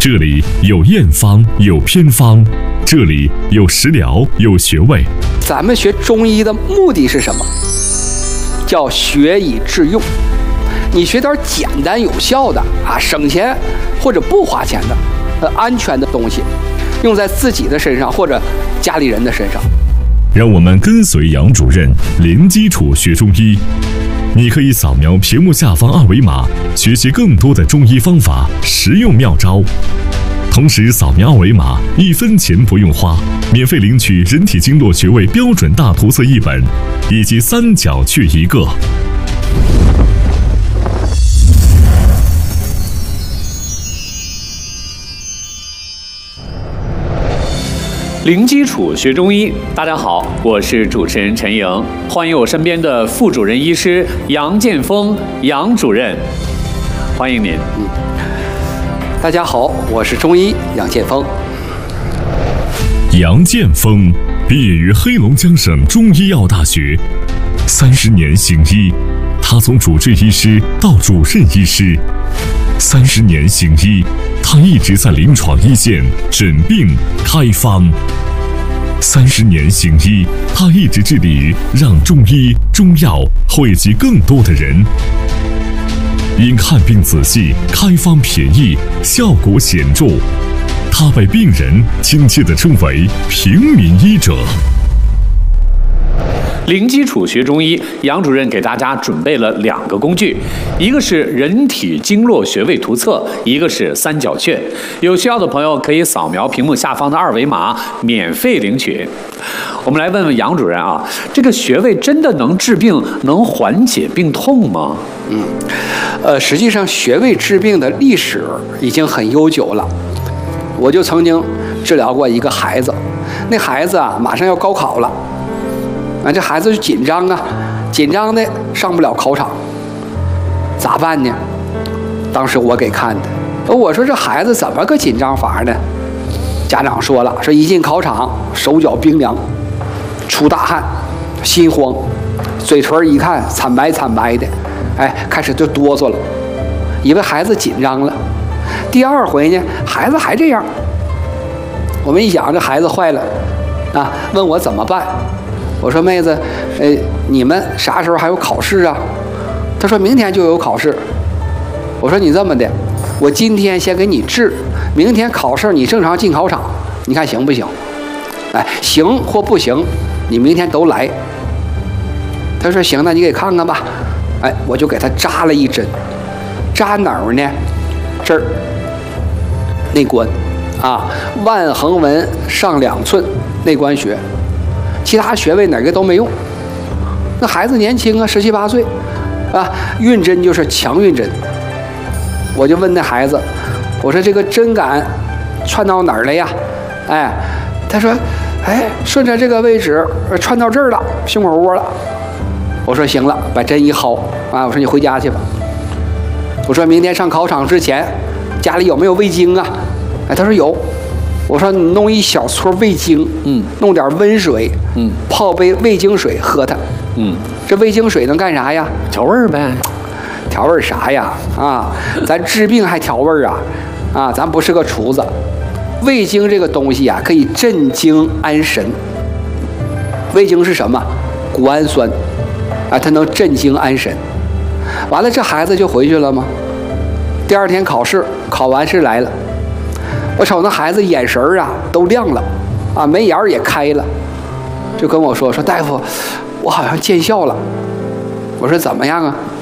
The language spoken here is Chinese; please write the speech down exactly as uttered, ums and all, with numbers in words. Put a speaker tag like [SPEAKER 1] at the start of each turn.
[SPEAKER 1] 这里有验方，有偏方，这里有食疗，有穴位。
[SPEAKER 2] 咱们学中医的目的是什么？叫学以致用。你学点简单有效的啊，省钱或者不花钱的，呃，安全的东西，用在自己的身上或者家里人的身上。
[SPEAKER 1] 让我们跟随杨主任零基础学中医。你可以扫描屏幕下方二维码，学习更多的中医方法、实用妙招。同时扫描二维码，一分钱不用花，免费领取人体经络穴位标准大图册一本，以及三角穴一个。
[SPEAKER 3] 零基础学中医，大家好，我是主持人陈莹，欢迎我身边的副主任医师杨建峰杨主任，欢迎您。
[SPEAKER 2] 嗯，大家好，我是中医杨建峰。
[SPEAKER 1] 杨建峰毕业于黑龙江省中医药大学，三十年行医，他从主治医师到主任医师，三十年行医。他一直在临床一线诊病开方，三十年行医，他一直致力于让中医中药惠及更多的人。因看病仔细，开方便宜，效果显著，他被病人亲切地称为平民医者。
[SPEAKER 3] 零基础学中医，杨主任给大家准备了两个工具，一个是人体经络穴位图册，一个是三角穴。有需要的朋友可以扫描屏幕下方的二维码，免费领取。我们来问问杨主任啊，这个穴位真的能治病，能缓解病痛吗？
[SPEAKER 2] 嗯，呃，实际上穴位治病的历史已经很悠久了。我就曾经治疗过一个孩子，那孩子啊马上要高考了。啊，这孩子就紧张啊，紧张的上不了考场，咋办呢？当时我给看的，我说这孩子怎么个紧张法呢？家长说了，说一进考场手脚冰凉，出大汗，心慌，嘴唇一看惨白惨白的，哎，开始就哆嗦了，以为孩子紧张了。第二回呢，孩子还这样。我们一想，这孩子坏了啊，问我怎么办。我说妹子，呃，你们啥时候还有考试啊？他说明天就有考试。我说你这么的，我今天先给你治，明天考试你正常进考场，你看行不行？哎，行或不行，你明天都来。他说行，那你给看看吧。哎，我就给他扎了一针，扎哪儿呢？这儿，内关，啊，腕横纹上两寸内关穴。其他穴位哪个都没用。那孩子年轻啊，十七八岁，啊，运针就是强运针。我就问那孩子，我说这个针感穿到哪儿了呀？哎，他说，哎，顺着这个位置穿到这儿了，胸口窝了。我说行了，把针一薅啊，我说你回家去吧。我说明天上考场之前，家里有没有味精啊？哎，他说有。我说你弄一小撮味精，嗯，弄点温水，嗯，泡杯味精水喝它，嗯，这味精水能干啥呀？
[SPEAKER 3] 调味儿呗。
[SPEAKER 2] 调味儿啥呀？啊，咱治病还调味儿啊？啊，咱不是个厨子。味精这个东西啊，可以镇惊安神。味精是什么？谷氨酸，啊，它能镇惊安神。完了，这孩子就回去了吗？第二天考试，考完试来了。我瞅那孩子眼神儿啊都亮了，啊眉眼儿也开了，就跟我说说大夫，我好像见效了。我说怎么样啊？